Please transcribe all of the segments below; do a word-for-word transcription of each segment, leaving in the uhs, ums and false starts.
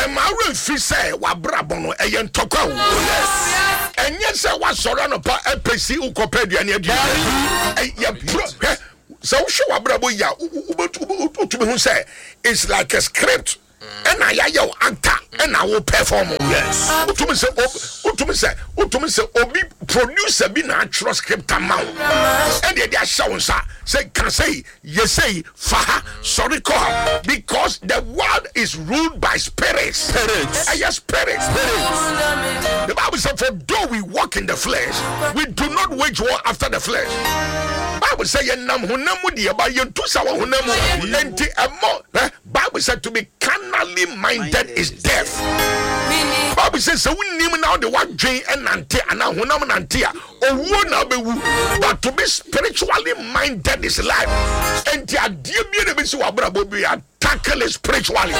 my real fi say wa brabono e yen tokwa wo yes enye say wa soro no pa epesi ukopedua na adu e ye bro so wo wa brabo ya utumi hu say it's like a script and I ya your actor and I will perform yes utumi say utumi say utumi say obi producer bi na actual script amount and they dey show say say can say yes say fa sorry call because the world is ruled by spirits spirits yes spirits spirits the Bible says for though we walk in the flesh we do not wage war after the flesh. Bible say nam honam de ba ye to sa honam enti emo Bible said to be carnally minded is death. Bible says so we nim now the one dwen enante ana honam nante a owo na bewu but to be spiritually minded is life. Enti adie bi na be si wa brabo bi tackle spiritually.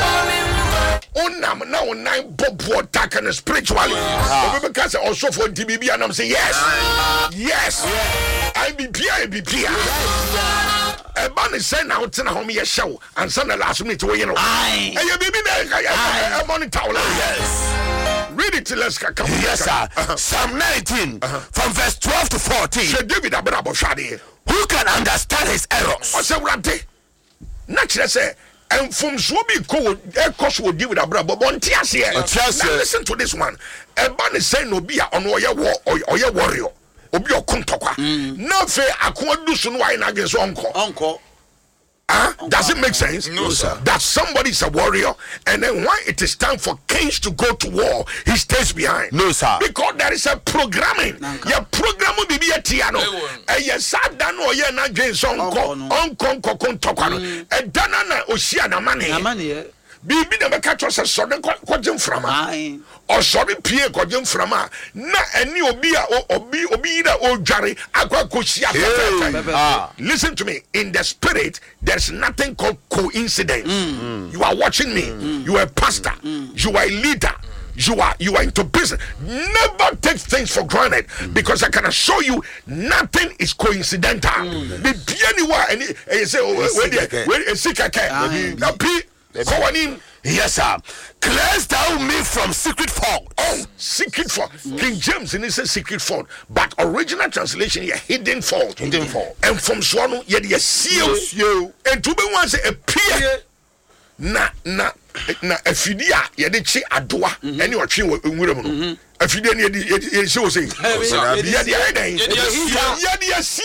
Onam na onan bobo tackle spiritually. Because also for D B B and I'm say yes. Yes. I be I be Pia. A bunny say now to home your show and send the last minute to you know. Aye. And you baby there, a money towel. Yes. Read it till let's come. Yes, sir. Uh-huh. Psalm nineteen uh-huh. from verse twelve to fourteen. Say David Abrabo Shadi. Who can understand his errors? I say Rante. Naturally say. And from Swobi Ko, a course will deal with a brother. But now listen to this one. A bunny say no be on your war or your warrior. Obi okontokwa na fe akodu so no why na against uncle uncle ah does it make sense? No sir. That somebody is a warrior and then when it is time for kings to go to war he stays behind. No sir. Because there is a programming your program will be a tiano and you sat down or you na against uncle uncle kontokwa no e dana na osia na mane bibi na meka to se so den kwagem frama or sorry pie kwagem frama na eni obi a obi obi da odware akwa kosia. Listen to me, in the spirit there's nothing called coincidence. Mm. You are watching me, mm. you are a pastor, mm. you are a leader, you are you are into business. Never take things for granted mm. because I can assure you nothing is coincidental. Be anywhere and you say oh where where sikake na p yes, sir. Cleanse thou me from secret fault. Oh, secret fault. Mm. King James in his secret fault, but original translation, yeah, hidden fault. Hidden fault. And from Swanu, yeah, yeah, seal. And to be once a peer. Na na na afidia ye de chi adoa ene o twe nwuram afidia ne ye se o say ye de adan ye de asie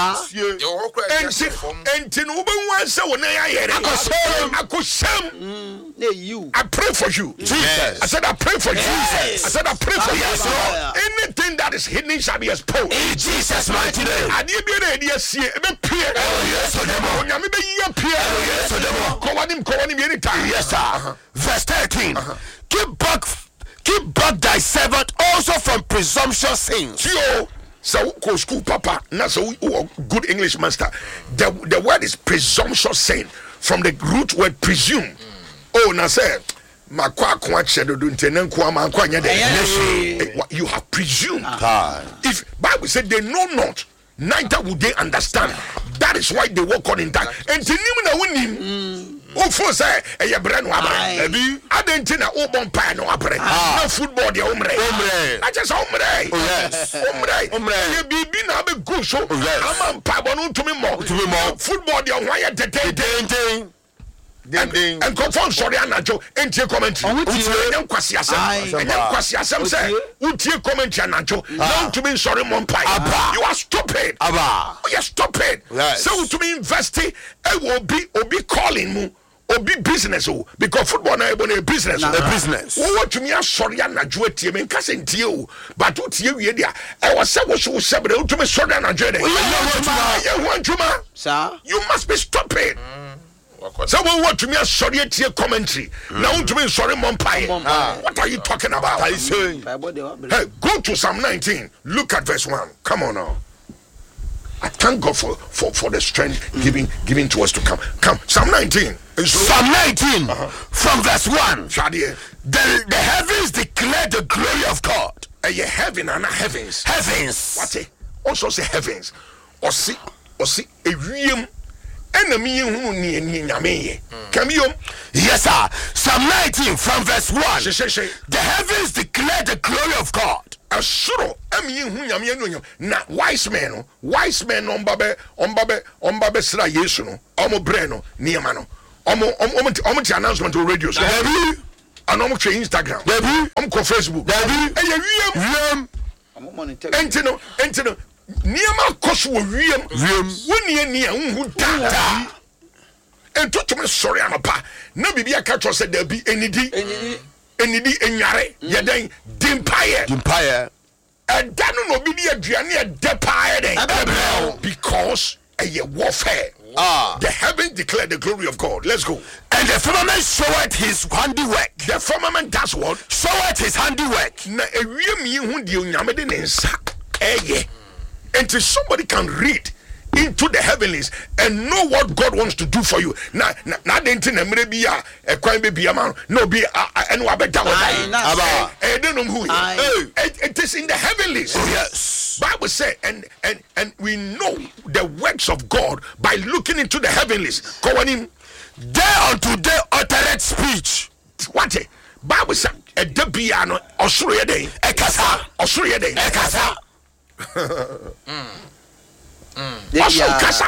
enti no be wan se wo na ya akosem akosem na you I pray for you Jesus. I said I pray for Jesus. I said I pray for you. Anything that is hidden shall be exposed in Jesus mighty name. Ade bi na de asie e be pie yes o dem onyame be ye pie yes o dem ko wadim ko wadim anytime. Yes sir. Uh-huh. Verse thirteen. Uh-huh. Keep back keep back thy servant also from presumptuous sins. Yo, so go school papa. Now so good English master. The the word is presumptuous sin from the root word presume. Mm. Oh, now say makwa kwa chedo do ntenen kwa mankwa nya de. You have presumed. Ah. If Bible said they know not, neither would they understand. That is why they walk on in that. And tinim na wonim. O for say e ye bre no abre. Abi adenti na o bon pa no abre. Na football de omre. Omre. Na just omre. Yes. Omre. Omre. Ye bibi na be go so. Am pa bo no ntumi mo. Ntumi mo. Football de why ye tete tete. And, and confirm sorry anajo entie commentary utie kwasi asem enye kwasi asem say utie commentary anajo don't to be sorry monpai you are stupid aba you are stupid so to be investing e will be obi calling mu obi business o because football na ebo na business o business wo what me sorry anajo atie me nka se ntie o but utie wie dia e was say wo so sebre utumi sorry anajo de you want to ma sir you must be stupid. So what to me a sorry tier commentary. Now to me sorry monpai. What are you talking about? I say, hey, go to Psalm nineteen. Look at verse one. Come on now. I thank God for, for, for the strength mm. giving giving to us to come. Come, Psalm nineteen. Psalm nineteen uh-huh. from verse one. The, the heavens declare the glory of God. Uh, yeah, heaven and heavens. Heavens. What? Also say heavens. Or see, or see a realm. enemy hu ni ni nyame. Come you? Yes, sir. Psalm nineteen from verse one. The heavens declare the glory of God. Asuro emi hu nyame no na wise men no wise men no mbabe ombabe ombabe sra Yesu no omo bre no niema no omo omo omo ti announcement on radio so dabi anomo twe Instagram dabi omo ko Facebook dabi eye wiem wiem omo monitor entino entino niema koso wo wiem wiem woni ani a hu da entoto me sorry amapa na bibia ka tro se dabi enidi enidi enidi enware yeden dimpaye dimpaye and dan no bi di aduane e depaye den because a warfare. Ah, the heavens declare the glory of God. Let's go. And the firmament showeth his handiwork. The firmament does what? Showeth his handiwork. Na ewiem yi hu di onyame de nsa eye. Until somebody can read into the heavenlies and know what God wants to do for you. Na na na denti na mre bi a e kwan be bia ma no be eno abeda aba e de no hu. It is in the heavenlies. Oh, yes. Bible say and and and we know the works of God by looking into the heavenlies. Kowanim day unto day uttered speech. What it? Bible say e de bia no osoro ye den e kasa osoro ye den e kasa. Mm. Mm. Kasa.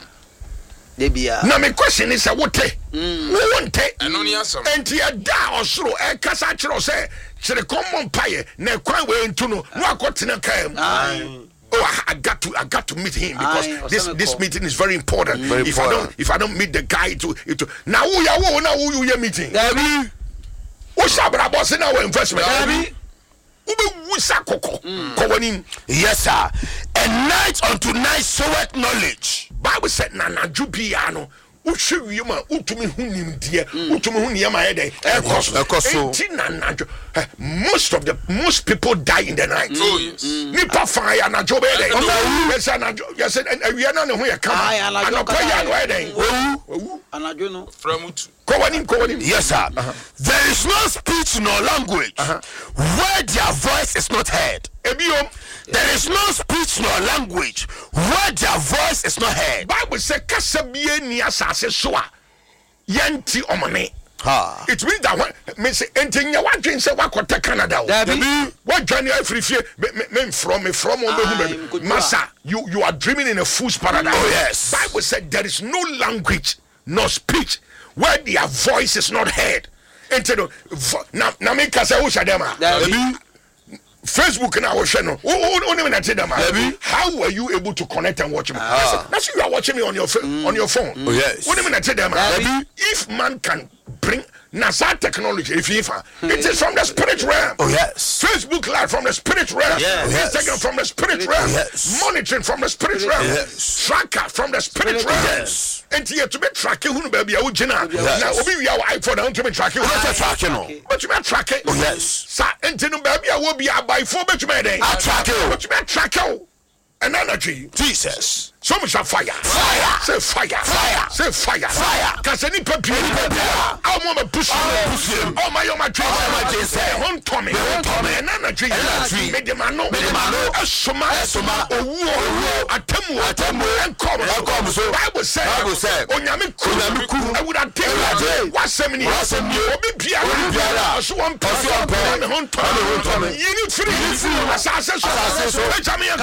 Mm. Now my question is what mm. we want take and ya da osoro e kasa chiro say chere common pie na kwan we ntu no no akotena kam. Oh, I got to I got to meet him because Aye, this this meeting is very important. Very if important. I don't if I don't meet the guy to it now who ya wo now who you meeting. Dabi. Wo shabra boss na we investment. Dabi. Ube wusa koko. Kowanim. Yes sir. And night unto night showeth knowledge. Bible said na na jubiano. Uche wiema utumi hu nimdie utumi hu niema ede ekoso ekoso most of the most people die in the night. Oh yes. Nipa fire na job ede yes na yes and we are na ne ho ya kama ana pa ya no ede owu anajo no framutu kowanim kowanim. Yes sir. Uh-huh. There is no speech nor language uh-huh. where their voice is not heard. Ebiom. There is no speech nor language where their voice is not heard. Bible say kasa bie ni asase so a yenti omane. Ha. It means that when me say entinya wadwen say wakota Canada. Dabi wadwen every fear me from me from on massa you you are dreaming in a fool's paradise. Oh yes. Bible said there is no language nor speech where their voice is not heard. Enti na na me kasa wo shadema. Dabi Facebook now was no. How were you able to connect and watch me? Ah. That's you are watching me on your mm. on your phone. Oh yes. If man can bring NASA technology, if if it is from the spirit realm. Oh yes. Facebook Live from the spirit realm. Yes. Instagram from the spirit realm. Yes. Monitoring from the spirit realm. Yes. Tracker from the spirit realm. Yes. And here to be tracking who baby I would now obi we our iPhone to be tracking what tracking no but you be tracking. Oh yes. Sa entinu baby I will be by four bet you be dey tracking but you be tracking and energy Jesus. So much fire. Fire. Say fire. Fire. Say fire. Fire. Cause any papi. I want to push him. Oh my, oh my, oh my, Jesus. Hon Tommy. Hon Tommy. And energy. Energy. Make them know. Make them know. Asoma. Asoma. Oh, atemu. Atemu. And come. And come. So Bible say. Bible say. Onyame ku. Onyame ku. I would have taken. What's seventy? What's seventy? Obi biara. Obi biara. Asu one person. And Hon Tommy. Hon Tommy. You need free. You need free. Asase so. Asase so. Benjamin.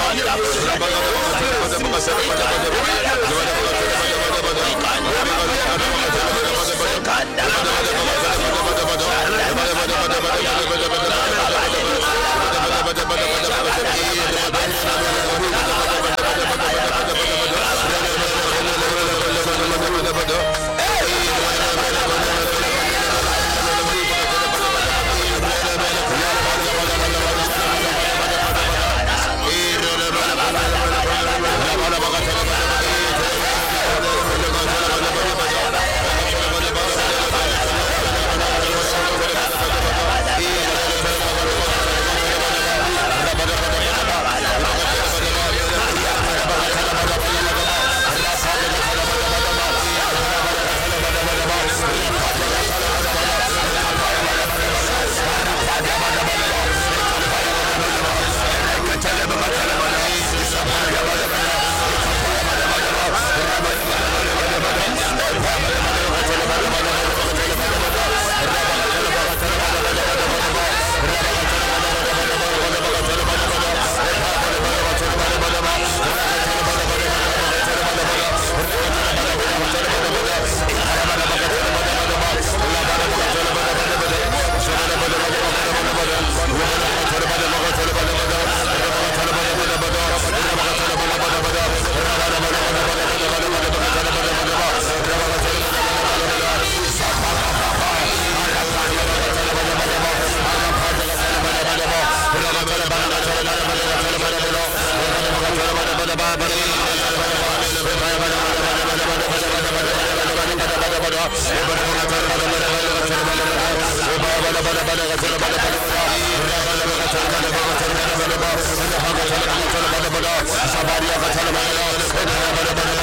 Somebody